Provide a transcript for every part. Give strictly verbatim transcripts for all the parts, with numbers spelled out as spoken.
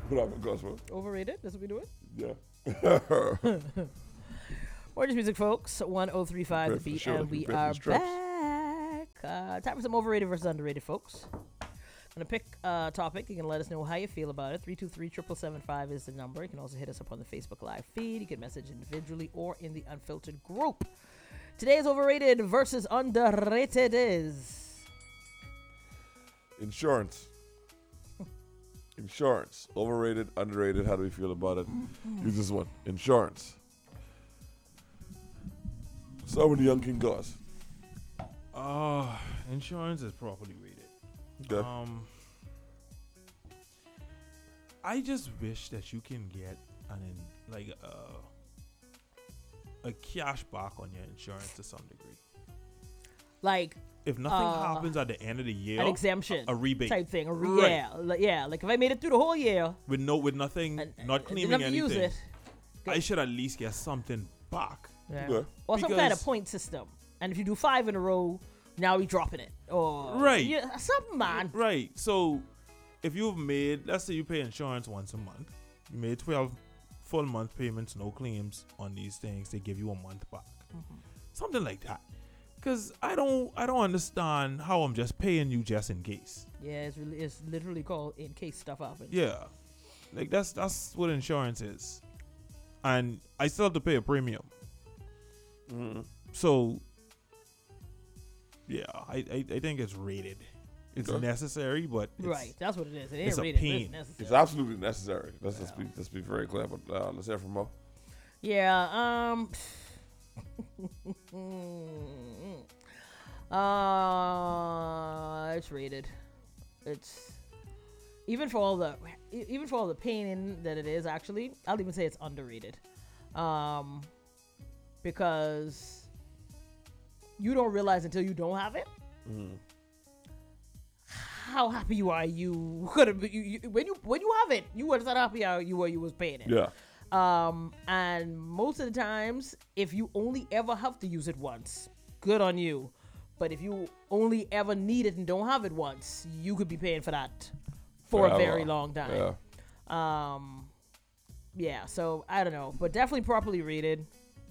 What happened, Cosmo? Overrated? That's what we doing? Yeah. Orange Music, folks. one oh three point five The Prepare for the Beat, show, and like we prepare for are the straps. back. Uh, time for some overrated versus underrated, folks. I'm going to pick a topic. You can let us know how you feel about it. three two three, seven seven seven five is the number. You can also hit us up on the Facebook Live feed. You can message individually or in the Unfiltered group. Today's overrated versus underrated is... Insurance. Insurance. Overrated, underrated. How do we feel about it? Use this one. Insurance. So many young King goes. Uh, insurance is properly rated. Okay. Um, I just wish that you can get an in, like uh, a cash back on your insurance to some degree. Like... If nothing Uh, happens at the end of the year, an exemption a, a rebate type thing. A re- Right. Yeah, like, yeah. Like if I made it through the whole year, with no with nothing, and, not and claiming didn't have to use anything, it, I should at least get something back. yeah. Yeah. or some kind of Because- point system. And if you do five in a row, now we dropping it. Or Right. yeah, something, man. Right. So, if you've made, let's say you pay insurance once a month, you made twelve full month payments, no claims on these things, they give you a month back. Mm-hmm. Something like that. Cause I don't, I don't understand how I'm just paying you just in case. Yeah, it's really, it's literally called in case stuff happens. Yeah, like that's that's what insurance is, and I still have to pay a premium. Mm-hmm. So, yeah, I, I, I think it's rated. It's Okay. necessary, but it's, Right, that's what it is. It ain't it's a rated, but pain. it's necessary. It's absolutely necessary. Let's just Yeah. be let's be very clear. But uh, let's hear from Mo. Yeah, um uh it's rated. It's even for all the e- even for all the pain in that it is actually, I'll even say it's underrated. Um because you don't realize until you don't have it Mm-hmm. how happy you are you could have you, you, when you when you have it, you was not happy how you were you was paying it. Yeah. Um, and most of the times, if you only ever have to use it once, good on you. But if you only ever need it and don't have it once, you could be paying for that for a Forever. very long time. Yeah. Um, yeah, so I don't know, but definitely properly rated.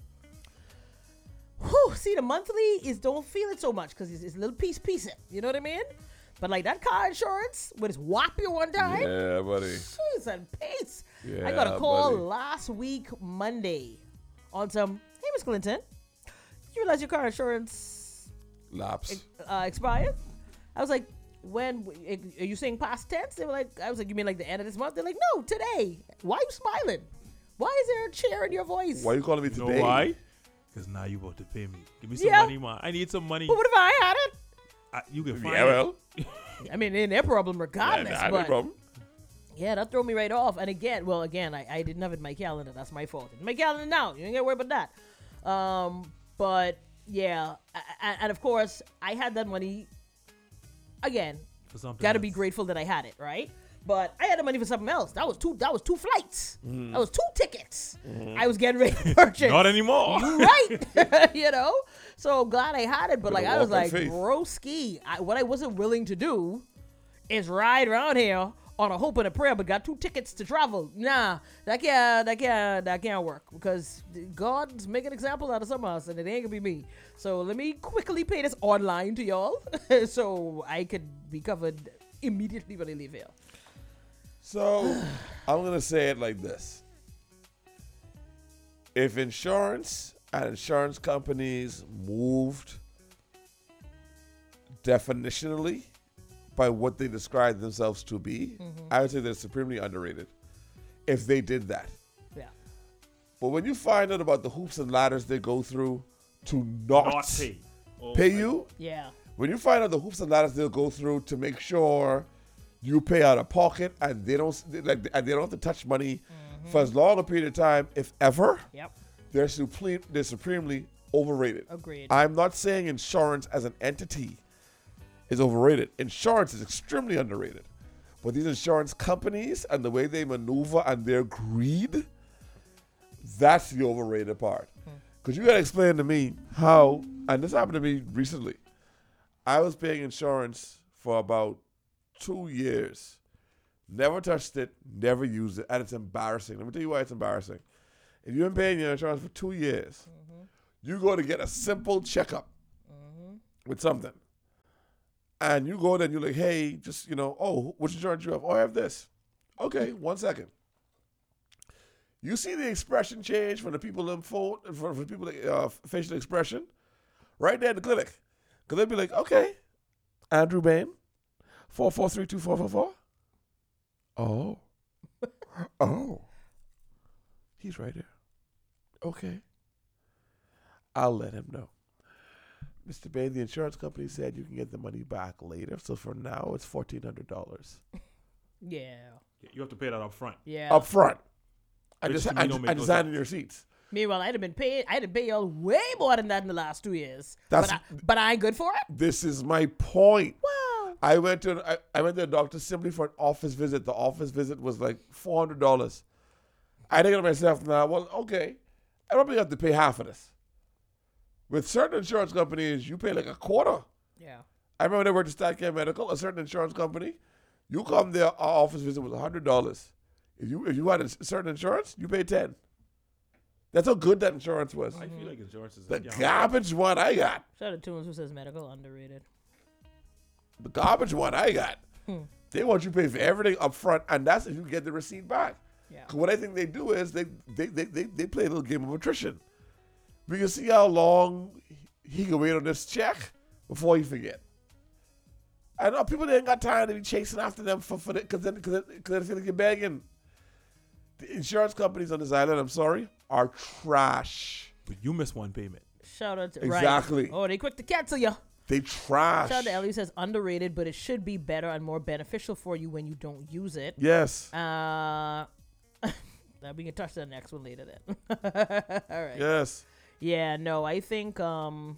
Whew, see, the monthly is don't feel it so much because it's, it's a little piece piece it. You know what I mean? But like that car insurance, when it's whop you one time, Yeah, buddy. jeez and peace. Yeah, I got a call buddy. last week Monday on some, hey, Miss Clinton, you realize your car insurance Laps. uh, expired? I was like, when, are you saying past tense? They were like, I was like, you mean like the end of this month? They're like, no, today. Why are you smiling? Why is there a cheer in your voice? Why are you calling me You today? know why? Because now you about to pay me. Give me some Yeah. money, man. I need some money. But what if I had it? I, you can find Yeah, well. I mean, it ain't their problem regardless. Yeah, nah, no but problem. yeah, that threw me right off. And again, well, again, I, I didn't have it in my calendar. That's my fault. It's in my calendar now. You ain't got to worry about that. Um, but yeah, a- a- and of course, I had that money. Again, for something. got to be else. grateful that I had it, right? But I had the money for something else. That was two. That was two flights. That was two tickets. I was getting ready to purchase. Not anymore. Right. You know? So glad I had it, but like Better I was walk by like, faith. broski, I, what I wasn't willing to do is ride around here on a hope and a prayer, but got two tickets to travel. Nah, that can't, that can't, that can't work because God's making an example out of some of us, and it ain't gonna be me. So let me quickly pay this online to y'all, so I could be covered immediately when I leave here. So I'm gonna say it like this: if insurance and insurance companies moved definitionally by what they describe themselves to be, I would say they're supremely underrated. If they did that, Yeah. but when you find out about the hoops and ladders they go through to not, Not pay. Oh pay my you, Yeah. when you find out the hoops and ladders they'll go through to make sure you pay out of pocket and they don't they- like and they don't have to touch money for as long a period of time, if ever, Yep. they're supreme they're supremely overrated. Agreed. I'm not saying insurance as an entity is overrated. Insurance is extremely underrated. But these insurance companies and the way they maneuver and their greed, that's the overrated part. Because you got to explain to me how, and this happened to me recently. I was paying insurance for about two years Never touched it, never used it, and it's embarrassing. Let me tell you why it's embarrassing. If you've been paying your insurance for two years, Mm-hmm. you go to get a simple checkup Mm-hmm. with something. And you go there and you're like, hey, just, you know, oh, which insurance you have? Oh, I have this. Okay, one second. You see the expression change from the people in phone, from the people, uh, facial expression, right there in the clinic. Because they'd be like, okay, Andrew Bain, four four three two four four four. Oh. Oh. He's right here. Okay. I'll let him know. Mister Bain, the insurance company said you can get the money back later. So for now, it's fourteen hundred dollars. Yeah. You have to pay that up front. Yeah. Up front. I Which just, to me I don't just, make I no just sense. signed in your seats. Meanwhile, I'd have been paid. I'd have paid y'all way more than that in the last two years. That's- but, I, but I ain't good for it. This is my point. Wow. I went to I, I went to a doctor simply for an office visit. The office visit was like four hundred dollars. I think to myself now, well, okay, I probably have to pay half of this. With certain insurance companies, you pay like a quarter. Yeah. I remember when I worked at StatCare Medical, a certain insurance company, you come there, our office visit was a hundred dollars. If you if you had a certain insurance, you pay ten. That's how good that insurance was. I feel like insurance is The a gamble. garbage one I got, Shout out to Tunes who says medical underrated. the garbage one I got, Hmm. they want you to pay for everything up front, and that's if you get the receipt back. Yeah. 'Cause what I think they do is they they, they, they they play a little game of attrition. We can see how long he can wait on this check before he forget. I know people they ain't got time to be chasing after them for for because then because they feel like you're begging. The insurance companies on this island, I'm sorry, are trash. But you miss one payment. Shout out to Exactly. Right. Oh, they quick to cancel you. They trash. Shout out to Ellie says underrated, but it should be better and more beneficial for you when you don't use it. Yes. Uh, now we can touch the next one later then. All right. Yes. Yeah, no, I think um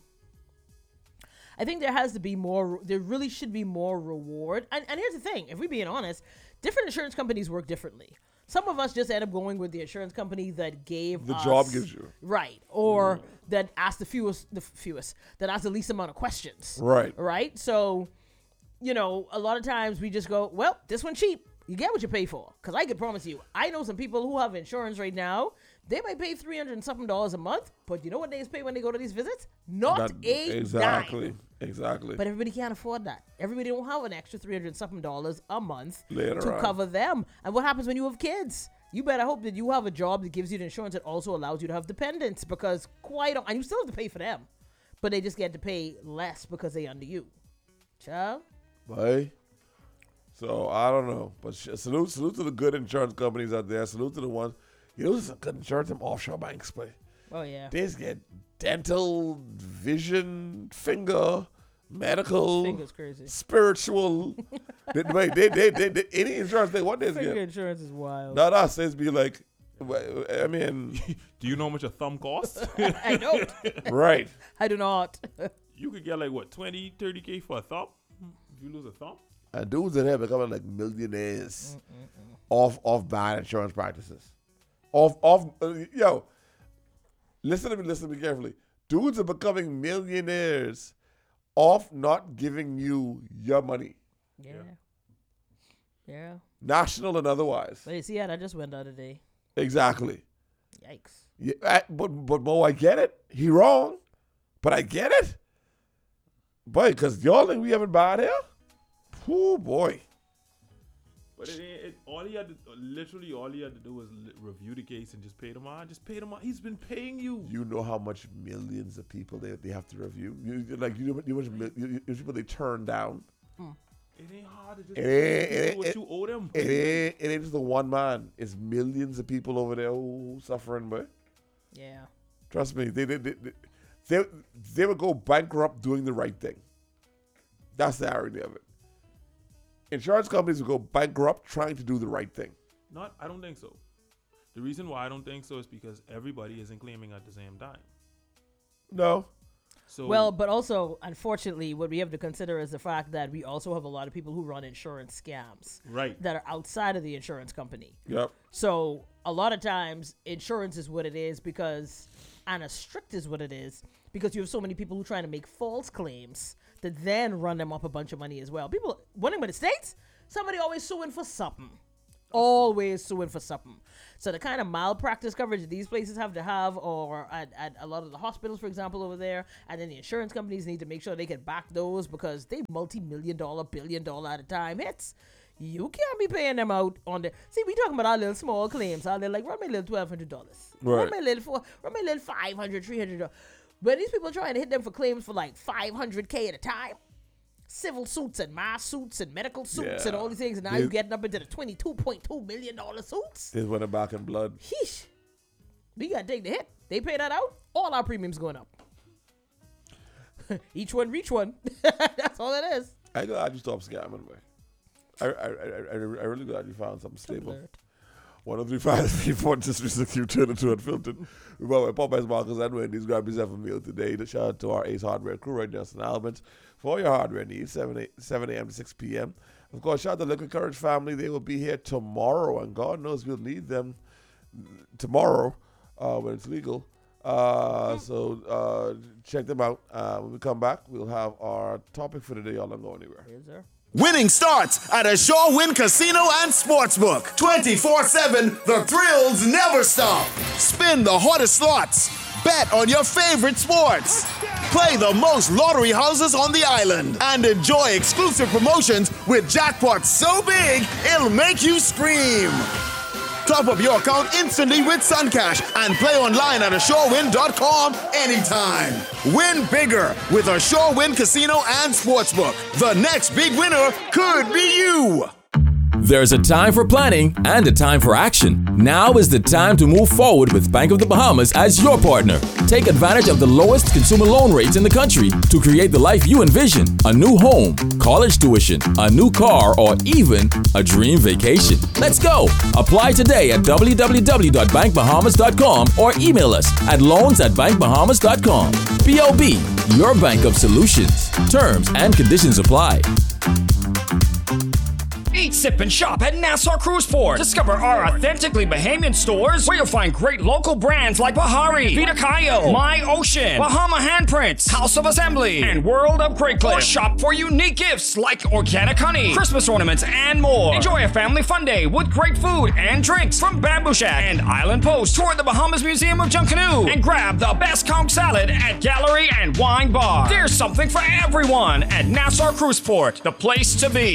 I think there has to be more there really should be more reward. And and here's the thing, if we're being honest, different insurance companies work differently. Some of us just end up going with the insurance company that gave The us, job gives you. right, or that asked the fewest the fewest that asked the least amount of questions. Right. Right? So, you know, a lot of times we just go, well, this one cheap. You get what you pay for. Because I can promise you, I know some people who have insurance right now. They might pay three hundred and something dollars a month, but you know what they pay when they go to these visits? Not That- a exactly. dime. Exactly. But everybody can't afford that. Everybody don't have an extra three hundred and something dollars a month Later to on. cover them. And what happens when you have kids? You better hope that you have a job that gives you the insurance that also allows you to have dependents, because quite and you still have to pay for them, but they just get to pay less because they under you. Child. Bye. So I don't know, but sh- salute, salute to the good insurance companies out there. Salute to the ones. You know, there's some good insurance them offshore banks play. Oh yeah. They just get dental, vision, finger, medical, Finger's crazy. spiritual. they, wait, they, they, they, they, any insurance they want, they just Finger get. insurance is wild. Not us. They just be like, well, I mean, Do you know how much a thumb costs? I don't. right. I do not. You could get like what, twenty, thirty K for a thumb? If you lose a thumb? And dudes in here becoming like millionaires off off bad insurance practices. Off off uh, yo. Listen to me, listen to me carefully. Dudes are becoming millionaires off not giving you your money. Yeah. Yeah. National and otherwise. But you see how that just went the other day. Exactly. Yikes. Yeah, I, but but Mo, I get it. He wrong. But I get it. Boy, because y'all think we haven't bad here? Oh boy. But it, ain't- it, all he had to, literally all he had to do was li- review the case and just pay them on. Just pay them on. He's been paying you. You know how much millions of people they, they have to review. You, you- like you know, you know how much mil- you, you, people they turn down. It ain't hard to just It pay ain't- people it- what it- you owe them. It ain't, it ain't just the one man. It's millions of people over there who suffering, boy. Yeah. Trust me, they they, they they they they would go bankrupt doing the right thing. That's the irony of it. Insurance companies would go bankrupt trying to do the right thing. Not, I don't think so. The reason why I don't think so is because everybody isn't claiming at the same time. No. So Well, but also, unfortunately, what we have to consider is the fact that we also have a lot of people who run insurance scams right. that are outside of the insurance company. Yep. So a lot of times, insurance is what it is because, and as strict is what it is because you have so many people who are trying to make false claims that then run them up a bunch of money as well. People, one thing with the States, somebody always suing for something. always suing for something. So the kind of malpractice coverage these places have to have, or at, at a lot of the hospitals, for example, over there, and then the insurance companies need to make sure they can back those because they multi-million dollar, billion dollar at a time hits. You can't be paying them out on the. See, we talking about our little small claims. Our little, like, run my little twelve hundred dollars. Right. Run my little four. Run my little five hundred, three hundred dollars. But these people are trying to hit them for claims for like five hundred k at a time. Civil suits and mass suits and medical suits Yeah. and all these things. And now They- you're getting up into the twenty-two point two million dollar suits. This went back in blood. Sheesh. We got to take the hit. They pay that out. All our premiums going up. Each one reach one. That's all it is. I glad you stopped scamming, man. I, I, I, I, I really glad you found something stable. Alert. one oh three five, three four, six three six, you turn into Unfiltered. We bought my Popeyes, Marcus, and Wendy's. Grab yourself a meal today. Shout out to our Ace Hardware crew right now in Saint Albans for all your hardware needs, seven a.m. to six p.m. Of course, shout out to the Liquid Courage family. They will be here tomorrow, and God knows we'll need them tomorrow uh, when it's legal. Uh, so uh, check them out. Uh, when we come back, we'll have our topic for the day. Y'all don't go anywhere. Yes, sir. Winning starts at a Shore Win Casino and Sportsbook. twenty-four seven, the thrills never stop. Spin the hottest slots. Bet on your favorite sports. Play the most lottery houses on the island. And enjoy exclusive promotions with jackpots so big, it'll make you scream. Top up your account instantly with Suncash and play online at ashorewin dot com anytime. Win bigger with Ashorewin Casino and Sportsbook. The next big winner could be you. There's a time for planning and a time for action. Now is the time to move forward with Bank of the Bahamas as your partner. Take advantage of the lowest consumer loan rates in the country to create the life you envision. A new home, college tuition, a new car, or even a dream vacation. Let's go. Apply today at w w w dot bank bahamas dot com or email us at loans at bank bahamas dot com. B O B, your bank of solutions. Terms and conditions apply. Eat, sip, and shop at Nassau Cruise Port. Discover our authentically Bahamian stores where you'll find great local brands like Bahari, Vita Kayo, My Ocean, Bahama Handprints, House of Assembly, and World of Great Cliff. Or shop for unique gifts like organic honey, Christmas ornaments, and more. Enjoy a family fun day with great food and drinks from Bamboo Shack and Island Post. Tour the Bahamas Museum of Junkanoo and grab the best conch salad at Gallery and Wine Bar. There's something for everyone at Nassau Cruise Port, the place to be.